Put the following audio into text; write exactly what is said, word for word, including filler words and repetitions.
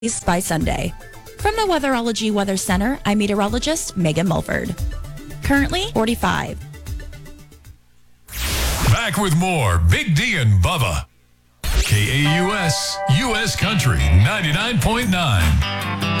by Sunday. From the Weatherology Weather Center, I'm meteorologist Megan Mulford. Currently forty-five. Back with more Big D and Bubba. K A U S, U S Country ninety-nine point nine.